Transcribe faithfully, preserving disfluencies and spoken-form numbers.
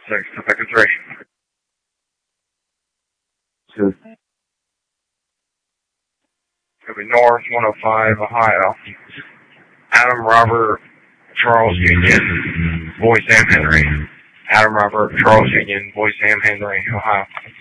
Six to pick a three. Two. Could be North, one oh five, Ohio. Adam Robert Charles Union, boy Sam Henry. Adam Robert Charles Union, boy Sam Henry, Ohio.